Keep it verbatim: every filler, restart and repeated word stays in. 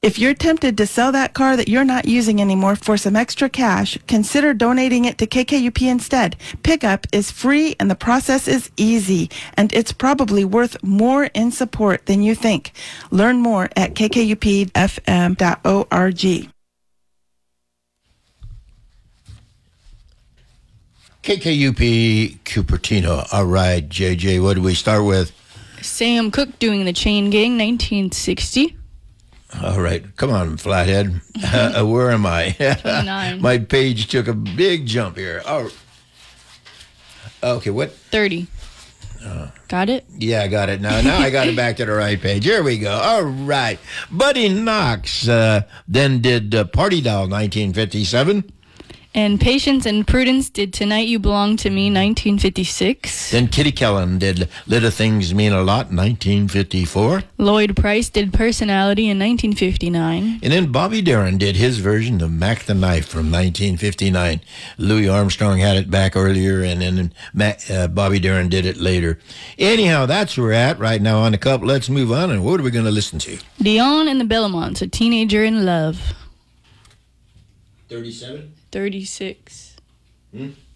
If you're tempted to sell that car that you're not using anymore for some extra cash, consider donating it to K K U P instead. Pickup is free and the process is easy, and it's probably worth more in support than you think. Learn more at k k u p f m dot org. K K U P Cupertino. All right, J J, what do we start with? Sam Cooke doing the Chain Gang, nineteen sixty. All right, come on, Flathead. Uh, where am I? twenty-nine. My page took a big jump here. Oh, okay, what? thirty. Uh, got it? Yeah, I got it now. Now I got it back to the right page. Here we go. All right. Buddy Knox uh, then did uh, Party Doll, nineteen fifty-seven. And Patience and Prudence did Tonight You Belong to Me, nineteen fifty-six. Then Kitty Kellum did Little Things Mean a Lot, nineteen fifty-four. Lloyd Price did Personality in nineteen fifty-nine. And then Bobby Darin did his version of Mac the Knife from nineteen fifty-nine. Louis Armstrong had it back earlier, and then Mac, uh, Bobby Darin did it later. Anyhow, that's where we're at right now on the cup. Let's move on, and what are we going to listen to? Dion and the Belmonts, A Teenager in Love. thirty-seven? thirty-six. Hmm?